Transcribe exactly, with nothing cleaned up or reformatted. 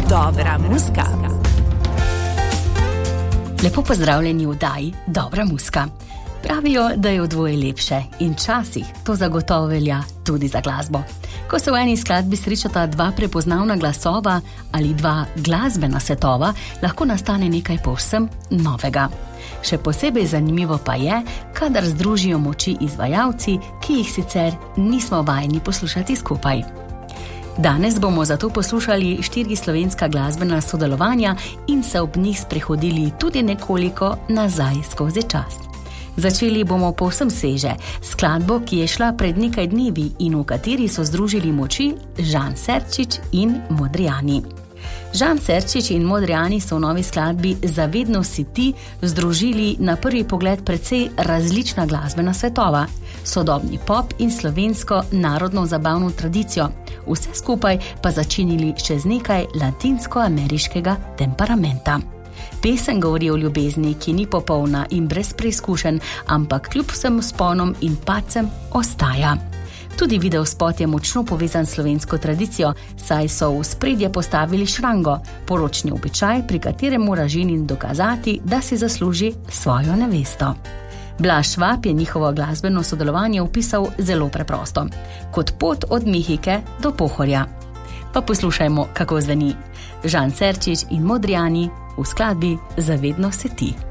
Dobra muska. Lepo pozdravljeni v oddaji Dobra muska. Pravijo, da je v dvoje lepše in časih to zagotovo velja tudi za glasbo. Ko se v eni skladbi srečata dva prepoznavna glasova ali dva glasbena svetova, lahko nastane nekaj povsem novega. Še posebej zanimivo pa je, kadar združijo moči izvajalci, ki jih sicer nismo vajeni poslušati skupaj. Danes bomo zato poslušali štiri slovenska glasbena sodelovanja in se ob njih sprehodili tudi nekoliko nazaj skozi čas. Začeli bomo povsem sveže, skladbo, ki je šla pred nekaj dnevi in v kateri so združili moči Žan Serčič in Modrijani. Žan Serčič in Modrijani so v novi skladbi Zavedno si ti združili na prvi pogled precej različna glasbena svetova, sodobni pop in slovensko narodno zabavno tradicijo, vse skupaj pa začinili še z nekaj latinsko-ameriškega temperamenta. Pesem govori o ljubezni, ki ni popolna in brez preizkušenj, ampak kljub vsem vzponom in padcem ostaja. Tudi videospot je močno povezan s slovensko tradicijo, saj so v spredje postavili šrango, poročni običaj, pri katerem mora ženin dokazati, da si zasluži svojo nevesto. Blaž Švab je njihovo glasbeno sodelovanje opisal zelo preprosto, kot pot od Mihike do Pohorja. Pa poslušajmo, kako zveni Žan Serčič in Modrijani v skladbi Zavedno si ti.